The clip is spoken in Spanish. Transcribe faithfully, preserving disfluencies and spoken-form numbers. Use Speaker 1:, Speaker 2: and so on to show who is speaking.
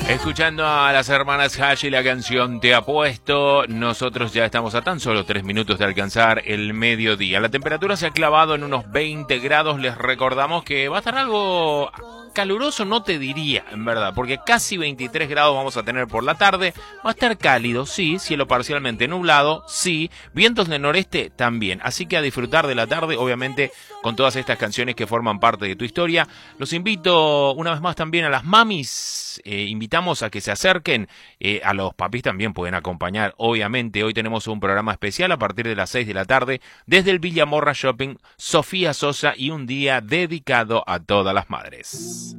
Speaker 1: Escuchando a las hermanas Hash y la canción Te Apuesto, nosotros ya estamos a tan solo tres minutos de alcanzar el mediodía. La temperatura se ha clavado en unos veinte grados. Les recordamos que va a estar algo caluroso, no te diría, en verdad, porque casi veintitrés grados vamos a tener por la tarde. Va a estar cálido, sí, cielo parcialmente nublado, sí, vientos del noreste también. Así que a disfrutar de la tarde, obviamente, con todas estas canciones que forman parte de tu historia. Los invito una vez más también a las mamis, eh, invitamos a que se acerquen, eh, a los papis también pueden acompañar, obviamente. Hoy tenemos un programa especial a partir de las seis de la tarde, desde el Villamorra Shopping, Sofía Sosa, y un día dedicado a todas las madres.